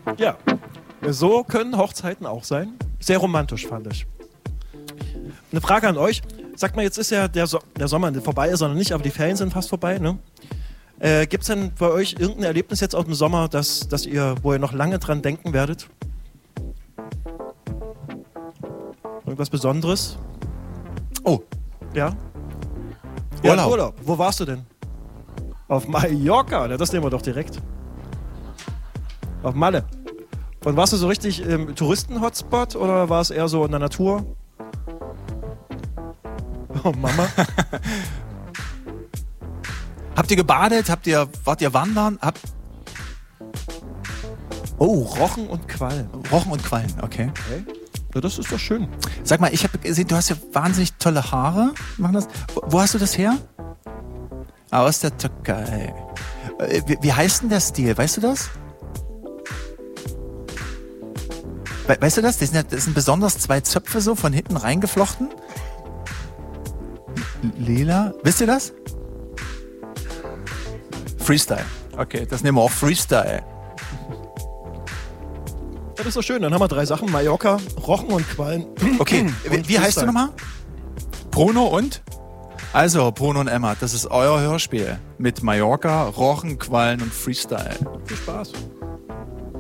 Ja, so können Hochzeiten auch sein. Sehr romantisch, fand ich. Eine Frage an euch. Sagt mal, jetzt ist ja der Sommer vorbei, sondern nicht, aber die Ferien sind fast vorbei, ne? Gibt es denn bei euch irgendein Erlebnis jetzt aus dem Sommer, wo ihr noch lange dran denken werdet? Irgendwas Besonderes? Oh. Ja? Urlaub. Ja, Urlaub. Wo warst du denn? Auf Mallorca. Das nehmen wir doch direkt. Auf Malle. Und warst du so richtig im Touristen-Hotspot oder war es eher so in der Natur? Oh, Mama. Habt ihr gebadet? Wart ihr wandern? Oh, Rochen und Quallen. Rochen und Quallen, okay. Ja, das ist doch schön. Sag mal, ich habe gesehen, du hast ja wahnsinnig tolle Haare. Wo hast du das her? Aus der Türkei. Wie heißt denn der Stil? Weißt du das? Weißt du das? Das sind besonders 2 Zöpfe so von hinten reingeflochten. Lila. Wisst ihr das? Freestyle. Okay, das nehmen wir auch Freestyle. Das ist doch schön. Dann haben wir 3 Sachen. Mallorca, Rochen und Quallen. Okay, wie heißt du nochmal? Bruno und? Also, Bruno und Emma, das ist euer Hörspiel mit Mallorca, Rochen, Quallen und Freestyle. Viel Spaß.